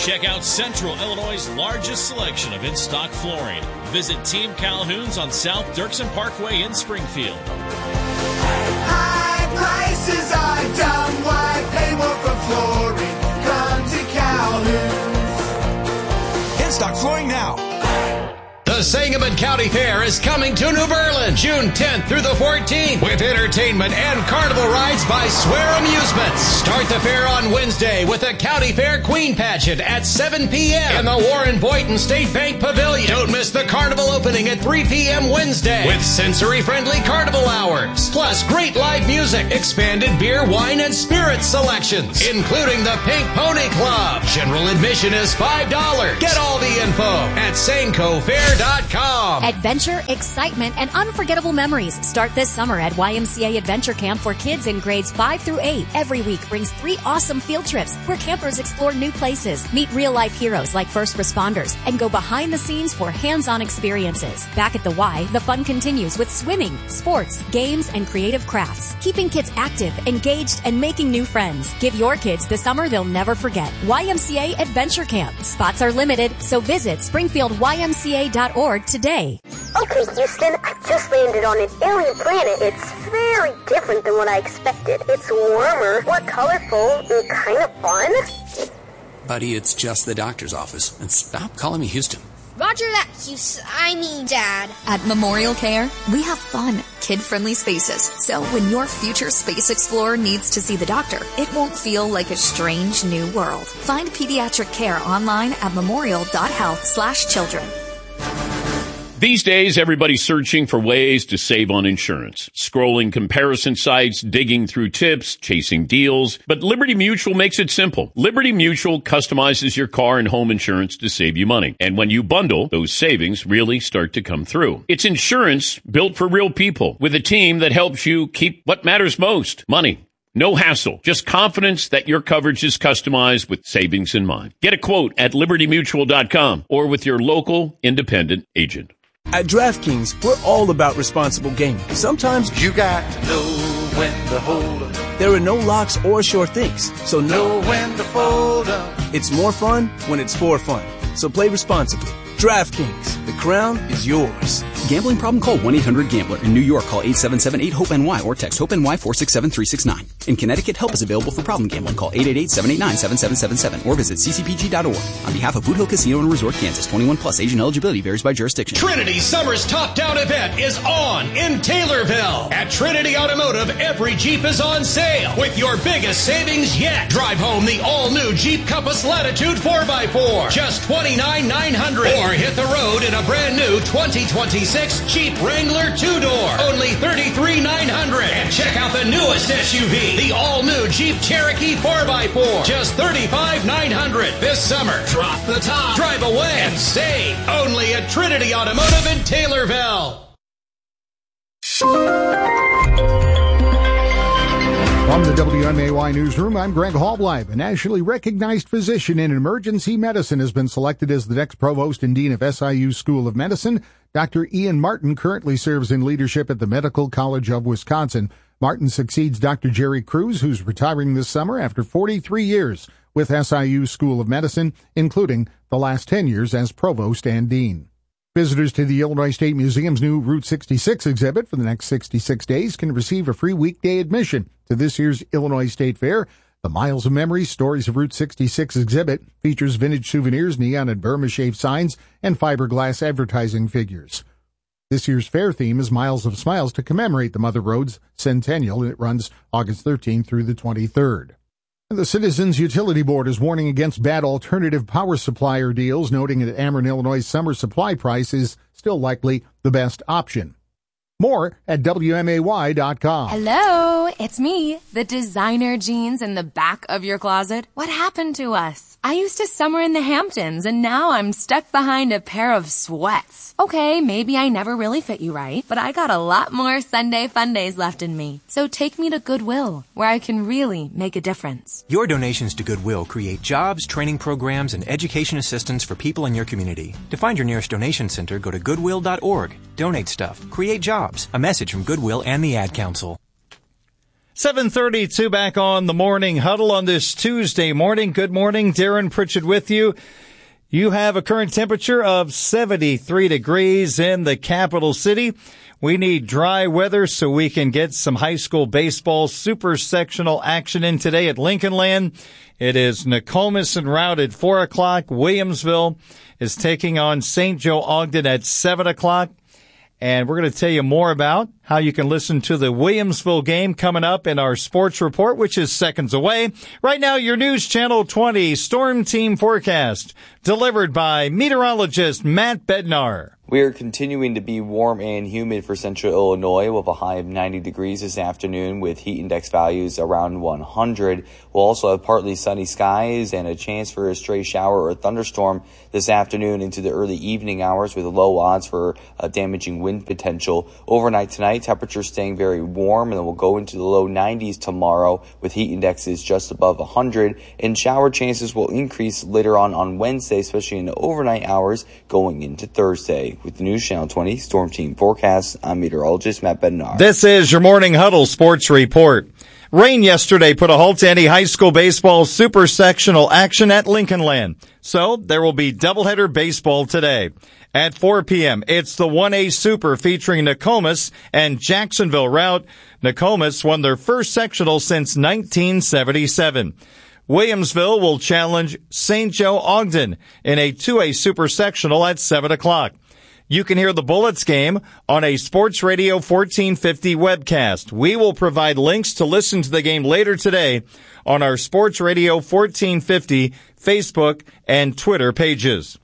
Check out Central Illinois' largest selection of in-stock flooring. Visit Team Calhoun's on South Dirksen Parkway in Springfield. High prices are dumb. Why pay more for flooring? Come to Calhoun's. In-stock flooring now. The Sangamon County Fair is coming to New Berlin June 10th through the 14th with entertainment and carnival rides by Swear Amusements. Start the fair on Wednesday with the County Fair Queen Pageant at 7 p.m. in the Warren Boynton State Bank Pavilion. Don't miss the carnival opening at 3 p.m. Wednesday with sensory-friendly carnival hours. Plus great live music, expanded beer, wine, and spirits selections, including the Pink Pony Club. General admission is $5. Get all the info at SancoFair.com. Adventure, excitement, and unforgettable memories start this summer at YMCA Adventure Camp for kids in grades 5 through 8. Every week brings 3 awesome field trips where campers explore new places, meet real-life heroes like first responders, and go behind the scenes for hands-on experiences. Back at the Y, the fun continues with swimming, sports, games, and creative crafts, keeping kids active, engaged, and making new friends. Give your kids the summer they'll never forget. YMCA Adventure Camp. Spots are limited, so visit SpringfieldYMCA.org today. Okay, Houston, I just landed on an alien planet. It's very different than what I expected. It's warmer, more colorful, and kind of fun. Buddy, it's just the doctor's office. And stop calling me Houston. Roger that, Houston. I mean, Dad. At Memorial Care, we have fun, kid-friendly spaces. So when your future space explorer needs to see the doctor, it won't feel like a strange new world. Find pediatric care online at memorial.health/children. These days, everybody's searching for ways to save on insurance. Scrolling comparison sites, digging through tips, chasing deals. But Liberty Mutual makes it simple. Liberty Mutual customizes your car and home insurance to save you money. And when you bundle, those savings really start to come through. It's insurance built for real people with a team that helps you keep what matters most, money. No hassle, just confidence that your coverage is customized with savings in mind. Get a quote at libertymutual.com or with your local independent agent. At DraftKings, we're all about responsible gaming. Sometimes you got to know when to hold up. There are no locks or sure things, so know when to fold up. It's more fun when it's for fun. So play responsibly. DraftKings, the crown is yours. Gambling problem? Call 1-800-GAMBLER. In New York, call 877-8-HOPE-NY or text HOPE-NY 467-369. In Connecticut, help is available for problem gambling. Call 888-789-7777 or visit ccpg.org. On behalf of Boot Hill Casino and Resort, Kansas, 21 plus, age and eligibility varies by jurisdiction. Trinity Summer's Top Down event is on in Taylorville. At Trinity Automotive, every Jeep is on sale with your biggest savings yet. Drive home the all-new Jeep Compass Latitude 4x4, just $29,900. Or hit the road in a brand new 2026 Jeep Wrangler 2-door, only $33,900. And check out the newest SUV, the all-new Jeep Cherokee 4x4, just $35,900. This summer, drop the top, drive away, and save. Only at Trinity Automotive in Taylorville. From the WMAY Newsroom, I'm Greg Hallbleib. A nationally recognized physician in emergency medicine has been selected as the next provost and dean of SIU School of Medicine. Dr. Ian Martin currently serves in leadership at the Medical College of Wisconsin. Martin succeeds Dr. Jerry Cruz, who's retiring this summer after 43 years with SIU School of Medicine, including the last 10 years as provost and dean. Visitors to the Illinois State Museum's new Route 66 exhibit for the next 66 days can receive a free weekday admission to this year's Illinois State Fair. The Miles of Memories Stories of Route 66 exhibit features vintage souvenirs, neon and Burma-shaped signs, and fiberglass advertising figures. This year's fair theme is Miles of Smiles to commemorate the Mother Road's centennial, and it runs August 13th through the 23rd. The Citizens Utility Board is warning against bad alternative power supplier deals, noting that Ameren, Illinois' summer supply price is still likely the best option. More at WMAY.com. Hello, it's me, the designer jeans in the back of your closet. What happened to us? I used to summer in the Hamptons, and now I'm stuck behind a pair of sweats. Okay, maybe I never really fit you right, but I got a lot more Sunday fun days left in me. So take me to Goodwill, where I can really make a difference. Your donations to Goodwill create jobs, training programs, and education assistance for people in your community. To find your nearest donation center, go to goodwill.org. Donate stuff. Create jobs. A message from Goodwill and the Ad Council. 7:32 back on the Morning Huddle on this Tuesday morning. Good morning. Darren Pritchett with you. You have a current temperature of 73 degrees in the capital city. We need dry weather so we can get some high school baseball super sectional action in today at Lincoln Land. It is Nokomis en route at 4 o'clock. Williamsville is taking on St. Joe Ogden at 7 o'clock. And we're going to tell you more about how you can listen to the Williamsville game coming up in our sports report, which is seconds away. Right now, your News Channel 20 Storm Team Forecast, delivered by meteorologist Matt Bednar. We are continuing to be warm and humid for central Illinois with a high of 90 degrees this afternoon with heat index values around 100. We'll also have partly sunny skies and a chance for a stray shower or thunderstorm this afternoon into the early evening hours with low odds for a damaging wind potential. Overnight tonight, temperatures staying very warm, and then we'll go into the low 90s tomorrow with heat indexes just above 100. And shower chances will increase later on Wednesday, especially in the overnight hours going into Thursday. With the News Channel 20 Storm Team Forecast, I'm meteorologist Matt Bednar. This is your Morning Huddle Sports Report. Rain yesterday put a halt to any high school baseball super sectional action at Lincoln Land. So there will be doubleheader baseball today. At 4 p.m., it's the 1A Super featuring Nokomis and Jacksonville route. Nokomis won their first sectional since 1977. Williamsville will challenge St. Joe Ogden in a 2A Super sectional at 7 o'clock. You can hear the Bullets game on a Sports Radio 1450 webcast. We will provide links to listen to the game later today on our Sports Radio 1450 Facebook and Twitter pages.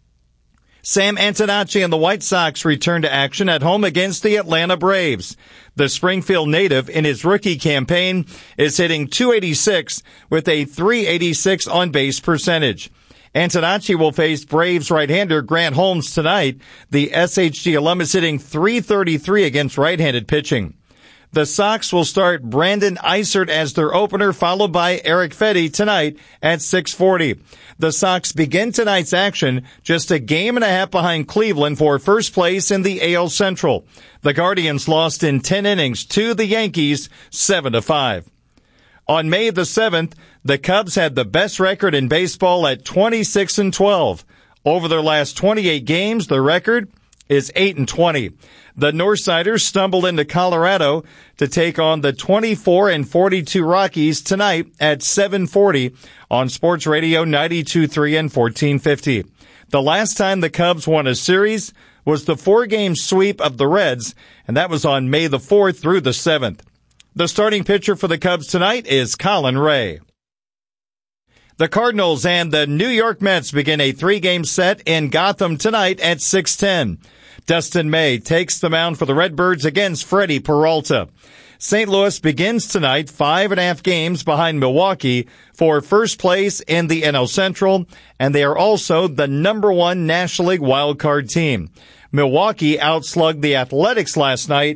Sam Antonacci and the White Sox return to action at home against the Atlanta Braves. The Springfield native in his rookie campaign is hitting .286 with a .386 on-base percentage. Antonacci will face Braves right-hander Grant Holmes tonight. The SHG alum is hitting .333 against right-handed pitching. The Sox will start Brandon Eisert as their opener, followed by Eric Fetty tonight at 6:40. The Sox begin tonight's action just a game and a half behind Cleveland for first place in the AL Central. The Guardians lost in 10 innings to the Yankees 7-5. On May the 7th, the Cubs had the best record in baseball at 26-12. Over their last 28 games, the record is 8-20. The Northsiders stumbled into Colorado to take on the 24-42 Rockies tonight at 7:40 on Sports Radio 92.3 and 1450. The last time the Cubs won a series was the 4-game sweep of the Reds, and that was on May the 4th through the 7th. The starting pitcher for the Cubs tonight is Colin Ray. The Cardinals and the New York Mets begin a 3-game set in Gotham tonight at 6:10. Dustin May takes the mound for the Redbirds against Freddie Peralta. St. Louis begins tonight 5.5 games behind Milwaukee for first place in the NL Central, and they are also the #1 National League wildcard team. Milwaukee outslugged the Athletics last night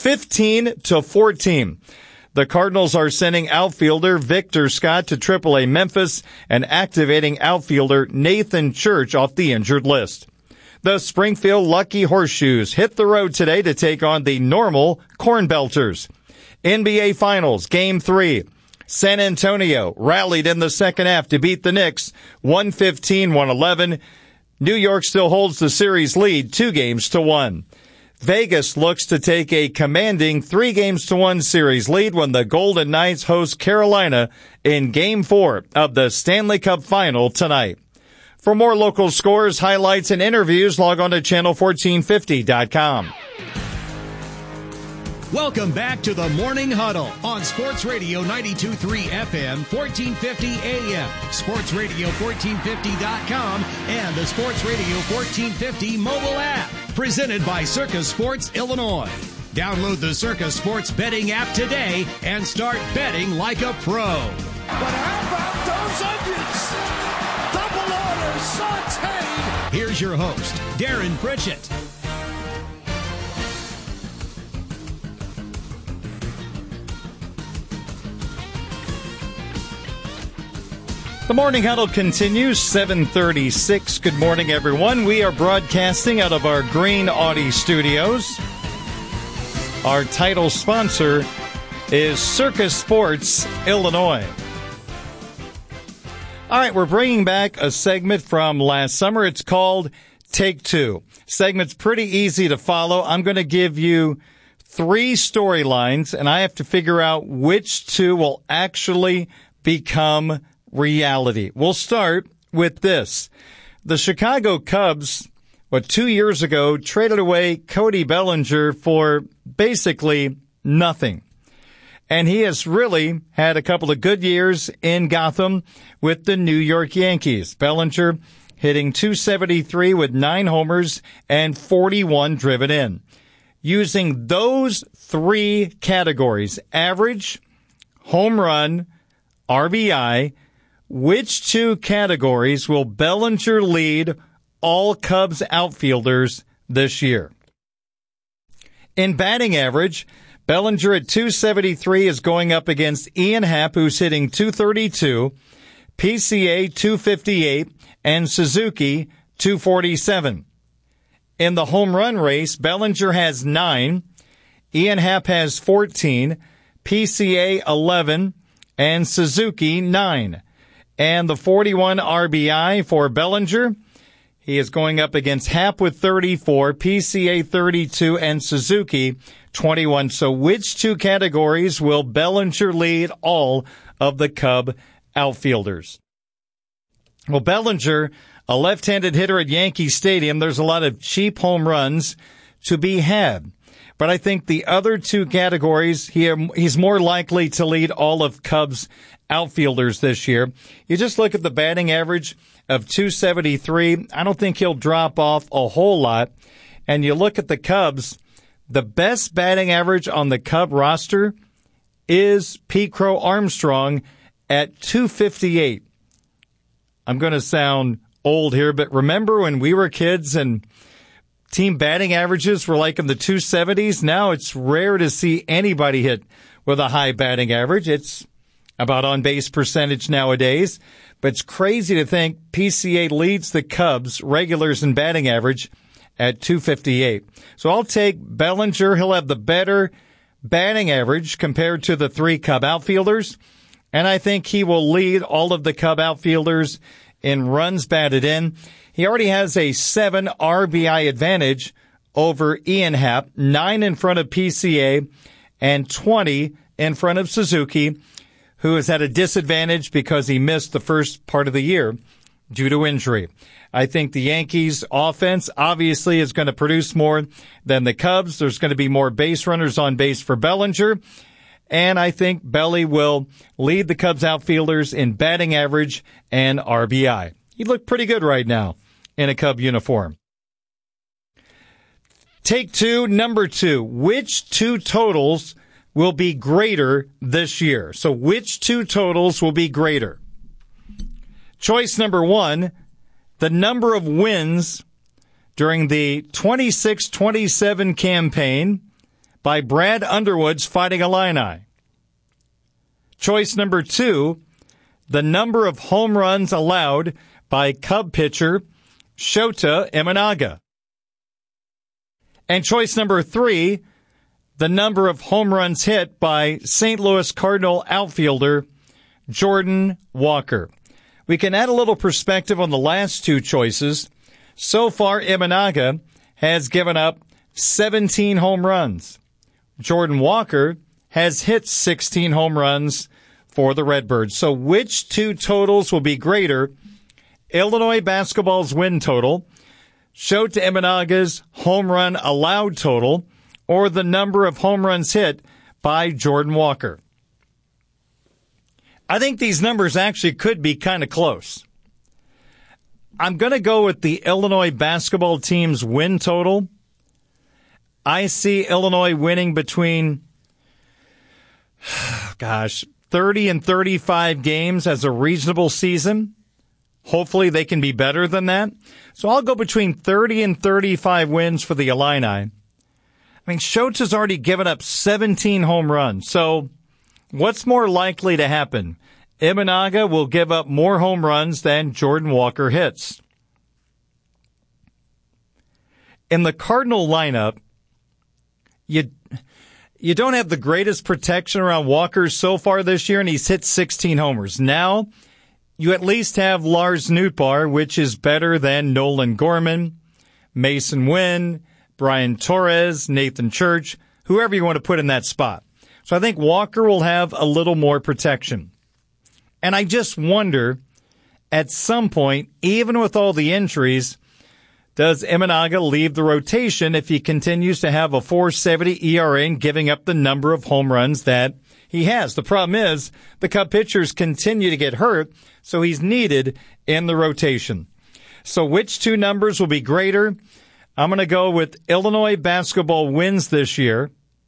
15-14. The Cardinals are sending outfielder Victor Scott to AAA Memphis and activating outfielder Nathan Church off the injured list. The Springfield Lucky Horseshoes hit the road today to take on the Normal Corn Belters. NBA Finals, Game 3. San Antonio rallied in the second half to beat the Knicks 115-111. New York still holds the series lead 2-1. Vegas looks to take a commanding 3-1 series lead when the Golden Knights host Carolina in Game 4 of the Stanley Cup Final tonight. For more local scores, highlights, and interviews, log on to channel1450.com. Welcome back to the Morning Huddle on Sports Radio 92.3 FM, 1450 AM, sportsradio1450.com, and the Sports Radio 1450 mobile app. Presented by Circus Sports Illinois. Download the Circus Sports betting app today and start betting like a pro. But how about those onions? Double order sauteed. Here's your host, Darren Pritchett. The Morning Huddle continues, 7:36. Good morning, everyone. We are broadcasting out of our Green Audi studios. Our title sponsor is Circus Sports Illinois. All right, we're bringing back a segment from last summer. It's called Take Two. Segment's pretty easy to follow. I'm going to give you 3 storylines, and I have to figure out which 2 will actually become reality. We'll start with this. The Chicago Cubs, 2 years ago, traded away Cody Bellinger for basically nothing. And he has really had a couple of good years in Gotham with the New York Yankees. Bellinger hitting .273 with 9 homers and 41 driven in. Using those 3 categories, average, home run, RBI, which 2 categories will Bellinger lead all Cubs outfielders this year? In batting average, Bellinger at .273 is going up against Ian Happ, who's hitting .232, PCA .258, and Suzuki .247. In the home run race, Bellinger has 9, Ian Happ has 14, PCA 11, and Suzuki 9. And the 41 RBI for Bellinger, he is going up against Happ with 34, PCA 32, and Suzuki 21. So which 2 categories will Bellinger lead all of the Cub outfielders? Well, Bellinger, a left-handed hitter at Yankee Stadium, there's a lot of cheap home runs to be had. But I think the other 2 categories, he's more likely to lead all of Cubs outfielders this year. You just look at the batting average of .273. I don't think he'll drop off a whole lot. And you look at the Cubs, the best batting average on the Cub roster is Pete Crow Armstrong at .258. I'm going to sound old here, but remember when we were kids and team batting averages were like in the 270s? Now it's rare to see anybody hit with a high batting average. It's about on-base percentage nowadays. But it's crazy to think PCA leads the Cubs regulars in batting average at .258. So I'll take Bellinger. He'll have the better batting average compared to the 3 Cub outfielders. And I think he will lead all of the Cub outfielders in runs batted in. He already has a 7 RBI advantage over Ian Happ, 9 in front of PCA, and 20 in front of Suzuki, who has had a disadvantage because he missed the first part of the year due to injury. I think the Yankees offense obviously is going to produce more than the Cubs. There's going to be more base runners on base for Bellinger. And I think Belly will lead the Cubs outfielders in batting average and RBI. He looked pretty good right now in a Cub uniform. Take 2, number 2. Which 2 totals will be greater this year? So which 2 totals will be greater? Choice number 1, the number of wins during the 26-27 campaign by Brad Underwood's Fighting Illini. Choice number 2, the number of home runs allowed by Cub pitcher Shota Imanaga. And choice number 3, the number of home runs hit by St. Louis Cardinal outfielder Jordan Walker. We can add a little perspective on the last 2 choices. So far, Imanaga has given up 17 home runs. Jordan Walker has hit 16 home runs for the Redbirds. So which 2 totals will be greater? Illinois basketball's win total, Shota Imanaga's home run allowed total, or the number of home runs hit by Jordan Walker? I think these numbers actually could be kind of close. I'm going to go with the Illinois basketball team's win total. I see Illinois winning between, 30 and 35 games as a reasonable season. Hopefully they can be better than that. So I'll go between 30 and 35 wins for the Illini. I mean, Schultz has already given up 17 home runs. So what's more likely to happen? Imanaga will give up more home runs than Jordan Walker hits. In the Cardinal lineup, you you don't have the greatest protection around Walker so far this year, and he's hit 16 homers. Now, you at least have Lars Nootbaar, which is better than Nolan Gorman, Mason Wynn, Brian Torres, Nathan Church, whoever you want to put in that spot. So I think Walker will have a little more protection. And I just wonder, at some point, even with all the injuries, does Imanaga leave the rotation if he continues to have a 4.70 ERA and giving up the number of home runs that he has? The problem is the Cub pitchers continue to get hurt, so he's needed in the rotation. So which two numbers will be greater? I'm going to go with Illinois basketball wins this year.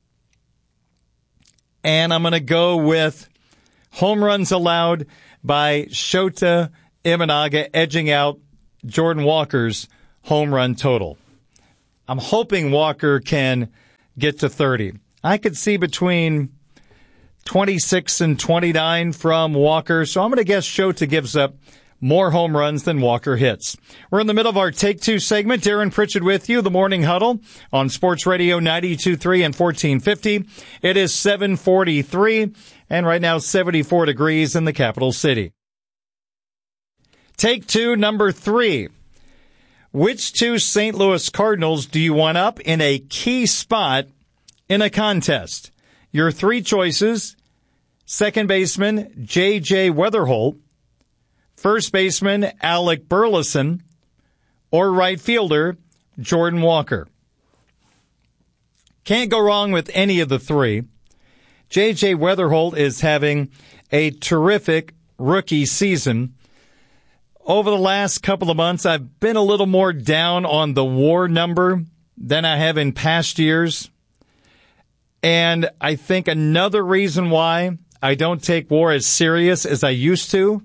And I'm going to go with home runs allowed by Shota Imanaga edging out Jordan Walker's home run total. I'm hoping Walker can get to 30. I could see between 26 and 29 from Walker, so I'm going to guess Shota gives up more home runs than Walker hits. We're in the middle of our Take Two segment. Darren Pritchett with you, the Morning Huddle on Sports Radio 92.3 and 1450. It is 7:43 and right now 74 degrees in the capital city. Take two, number 3. Which two St. Louis Cardinals do you want up in a key spot in a contest? Your three choices: second baseman J.J. Weatherholt, first baseman Alec Burleson, or right fielder Jordan Walker. Can't go wrong with any of the three. J.J. Weatherholt is having a terrific rookie season. Over the last couple of months, I've been a little more down on the WAR number than I have in past years. And I think another reason why I don't take WAR as serious as I used to,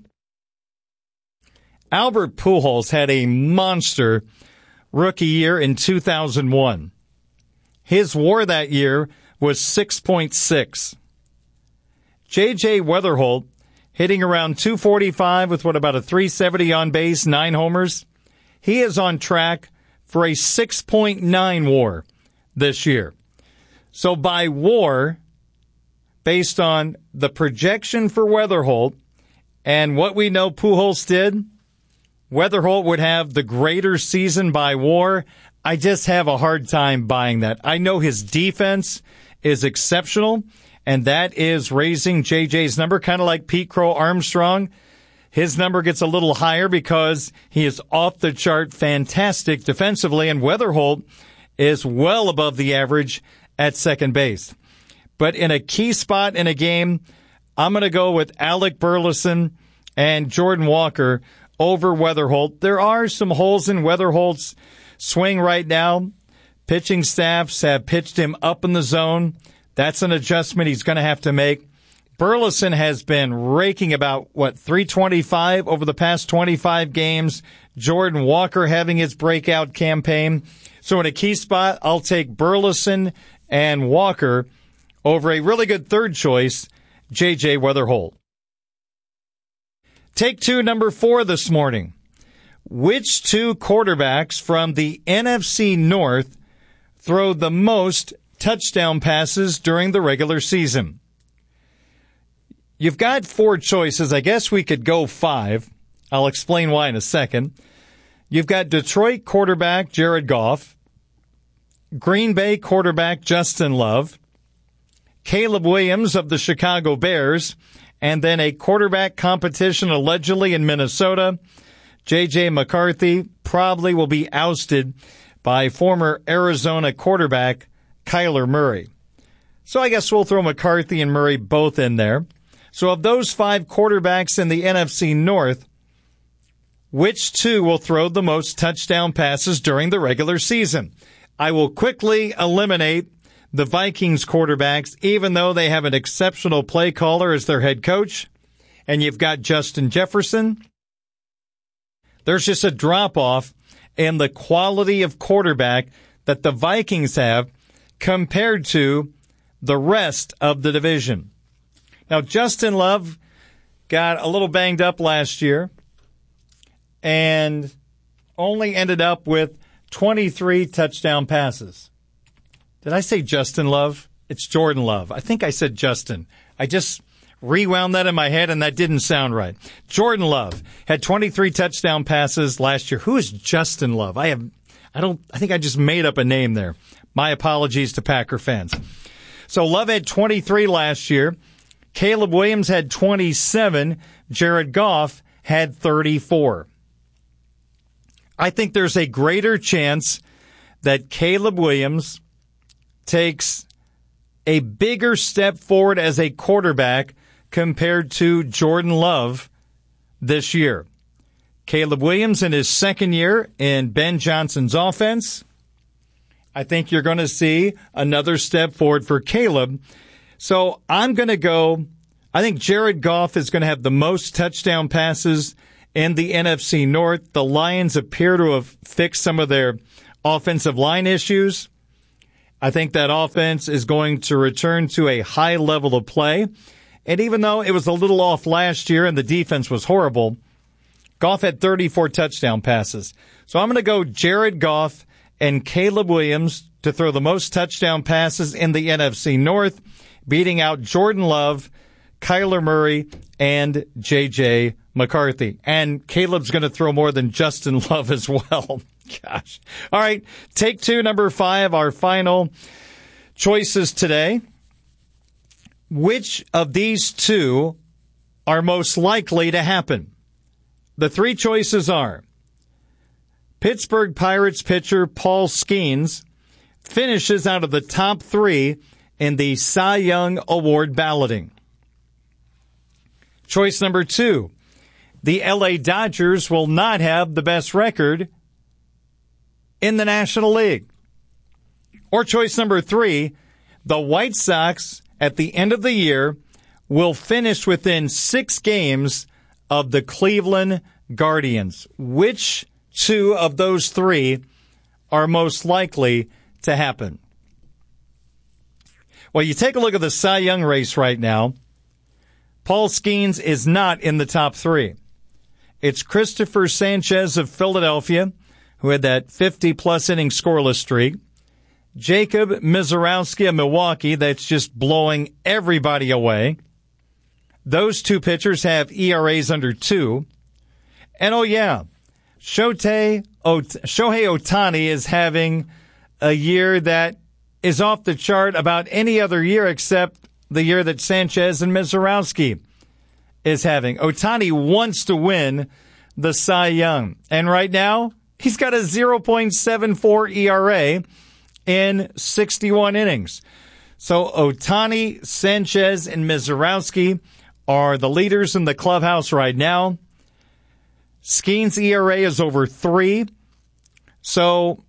Albert Pujols had a monster rookie year in 2001. His WAR that year was 6.6. J.J. Weatherholt, hitting around 245 with about a 370 on base, 9 homers. He is on track for a 6.9 WAR this year. So by WAR, based on the projection for Weatherholt and what we know Pujols did, Weatherholt would have the greater season by WAR. I just have a hard time buying that. I know his defense is exceptional, and that is raising JJ's number, kind of like Pete Crow Armstrong. His number gets a little higher because he is off the chart fantastic defensively, and Weatherholt is well above the average at second base. But in a key spot in a game, I'm going to go with Alec Burleson and Jordan Walker over Weatherholt. There are some holes in Weatherholt's swing right now. Pitching staffs have pitched him up in the zone. That's an adjustment he's going to have to make. Burleson has been raking about, 325 over the past 25 games. Jordan Walker having his breakout campaign. So in a key spot, I'll take Burleson and Walker over a really good third choice, J.J. Weatherholt. Take two, number 4 this morning. Which two quarterbacks from the NFC North throw the most touchdown passes during the regular season? You've got 4 choices. I guess we could go 5. I'll explain why in a second. You've got Detroit quarterback Jared Goff, Green Bay quarterback Justin Love, Caleb Williams of the Chicago Bears, and then a quarterback competition allegedly in Minnesota. J.J. McCarthy probably will be ousted by former Arizona quarterback Kyler Murray. So I guess we'll throw McCarthy and Murray both in there. So of those 5 quarterbacks in the NFC North, which two will throw the most touchdown passes during the regular season? I will quickly eliminate the Vikings quarterbacks, even though they have an exceptional play caller as their head coach, and you've got Justin Jefferson. There's just a drop-off in the quality of quarterback that the Vikings have compared to the rest of the division. Now, Justin Love got a little banged up last year and only ended up with 23 touchdown passes. Did I say Justin Love? It's Jordan Love. I think I said Justin. I just rewound that in my head, and that didn't sound right. Jordan Love had 23 touchdown passes last year. Who is Justin Love? I think I just made up a name there. My apologies to Packer fans. So Love had 23 last year. Caleb Williams had 27. Jared Goff had 34. I think there's a greater chance that Caleb Williams takes a bigger step forward as a quarterback compared to Jordan Love this year. Caleb Williams in his second year in Ben Johnson's offense. I think you're going to see another step forward for Caleb. So I'm going to go, I think Jared Goff is going to have the most touchdown passes in the NFC North. The Lions appear to have fixed some of their offensive line issues. I think that offense is going to return to a high level of play. And even though it was a little off last year and the defense was horrible, Goff had 34 touchdown passes. So I'm going to go Jared Goff and Caleb Williams to throw the most touchdown passes in the NFC North, beating out Jordan Love, Kyler Murray, and J.J. McCarthy. And Caleb's going to throw more than Justin Love as well. Gosh. All right, take two, number 5, our final choices today. Which of these two are most likely to happen? The 3 choices are Pittsburgh Pirates pitcher Paul Skeens finishes out of the top 3 in the Cy Young Award balloting. Choice number 2, the LA Dodgers will not have the best record in the National League. Or choice number 3, the White Sox at the end of the year will finish within 6 games of the Cleveland Guardians. Which 2 of those 3 are most likely to happen? Well, you take a look at the Cy Young race right now. Paul Skeens is not in the top 3. It's Christopher Sanchez of Philadelphia, who had that 50-plus inning scoreless streak. Jacob Misiorowski of Milwaukee, that's just blowing everybody away. Those 2 pitchers have ERAs under 2. And oh yeah, Shohei Ohtani is having a year that is off the chart about any other year except the year that Sanchez and Misiorowski is having. Ohtani wants to win the Cy Young. And right now, he's got a 0.74 ERA in 61 innings. So Ohtani, Sanchez, and Misiorowski are the leaders in the clubhouse right now. Skeens' ERA is over 3. So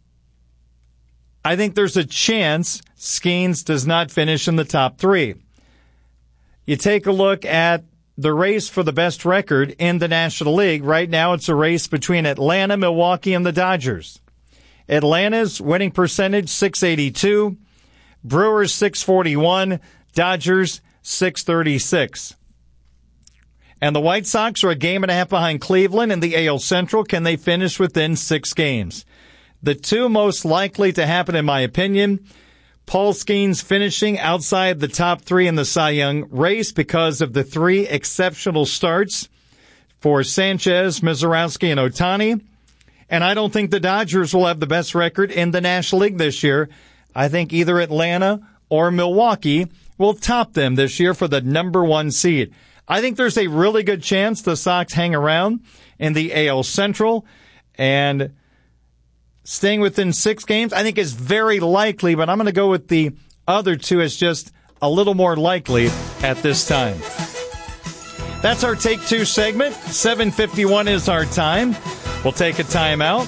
I think there's a chance Skeens does not finish in the top 3. You take a look at the race for the best record in the National League. Right now it's a race between Atlanta, Milwaukee, and the Dodgers. Atlanta's winning percentage, .682. Brewers, .641. Dodgers, .636. And the White Sox are a game and a half behind Cleveland in the AL Central. Can they finish within 6 games? The 2 most likely to happen, in my opinion, Paul Skeens finishing outside the top 3 in the Cy Young race because of the 3 exceptional starts for Sanchez, Misiorowski, and Ohtani. And I don't think the Dodgers will have the best record in the National League this year. I think either Atlanta or Milwaukee will top them this year for the number 1 seed. I think there's a really good chance the Sox hang around in the AL Central, and staying within 6 games, I think, is very likely, but I'm going to go with the other 2 as just a little more likely at this time. That's our Take 2 segment. 7:51 is our time. We'll take a timeout.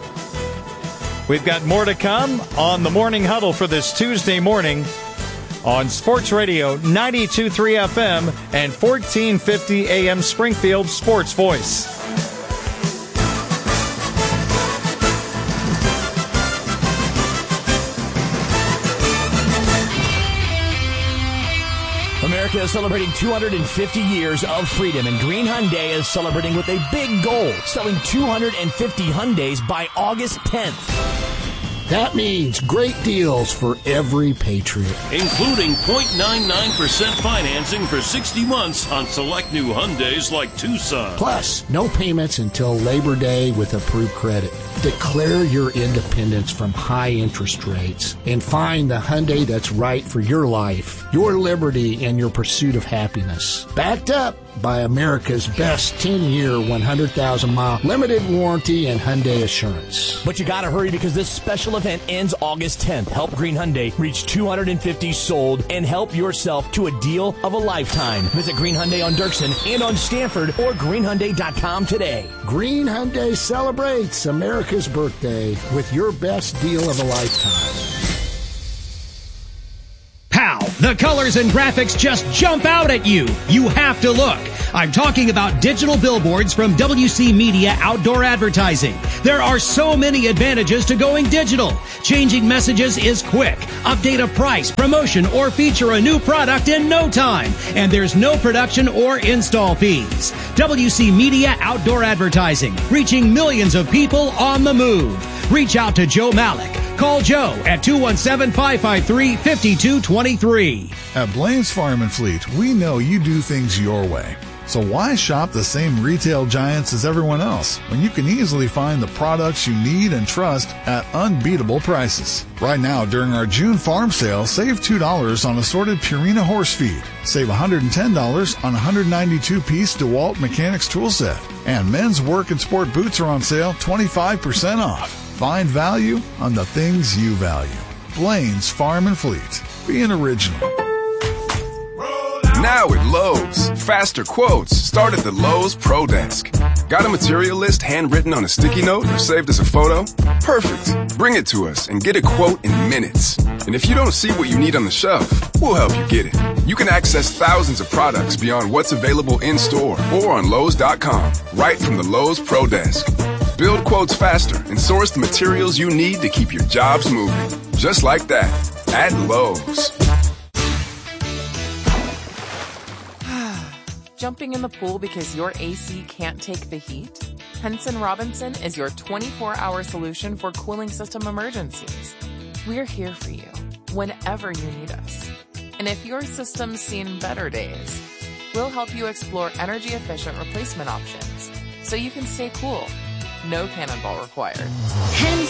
We've got more to come on the Morning Huddle for this Tuesday morning on Sports Radio 92.3 FM and 1450 AM Springfield Sports Voice. America is celebrating 250 years of freedom, and Green Hyundai is celebrating with a big goal, selling 250 Hyundais by August 10th. That means great deals for every Patriot. Including 0.99% financing for 60 months on select new Hyundais like Tucson. Plus, no payments until Labor Day with approved credit. Declare your independence from high interest rates and find the Hyundai that's right for your life, your liberty, and your pursuit of happiness. Backed up by America's best 10-year, 100,000-mile limited warranty and Hyundai Assurance. But you gotta hurry because this special event ends August 10th. Help Green Hyundai reach 250 sold and help yourself to a deal of a lifetime. Visit Green Hyundai on Dirksen and on Stanford or greenhyundai.com today. Green Hyundai celebrates America's birthday with your best deal of a lifetime. Pow! The colors and graphics just jump out at you. You have to look. I'm talking about digital billboards from WC Media Outdoor Advertising. There are so many advantages to going digital. Changing messages is quick. Update a price, promotion, or feature a new product in no time. And there's no production or install fees. WC Media Outdoor Advertising, reaching millions of people on the move. Reach out to Joe Malik. Call Joe at 217-553-5223. At Blaine's Farm and Fleet, we know you do things your way. So why shop the same retail giants as everyone else when you can easily find the products you need and trust at unbeatable prices? Right now, during our June farm sale, save $2 on assorted Purina horse feed. Save $110 on a 192-piece DeWalt Mechanics tool set. And men's work and sport boots are on sale 25% off. Find value on the things you value. Blaine's Farm and Fleet. Being original. Now at Lowe's, faster quotes start at the Lowe's Pro Desk. Got a material list handwritten on a sticky note or saved as a photo? Perfect. Bring it to us and get a quote in minutes. And if you don't see what you need on the shelf, we'll help you get it. You can access thousands of products beyond what's available in store or on Lowe's.com, right from the Lowe's Pro Desk. Build quotes faster and source the materials you need to keep your jobs moving. Just like that, at Lowe's. Jumping in the pool because your AC can't take the heat? Henson Robinson is your 24-hour solution for cooling system emergencies. We're here for you whenever you need us. And if your system's seen better days, we'll help you explore energy-efficient replacement options so you can stay cool. No cannonball required.